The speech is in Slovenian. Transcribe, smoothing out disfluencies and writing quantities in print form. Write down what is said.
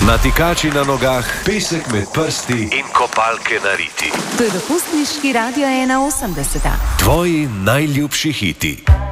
Natikači na nogah, pesek med prsti in kopalke na riti. To je dopustniški Radio 81. Tvoji najljubši hiti.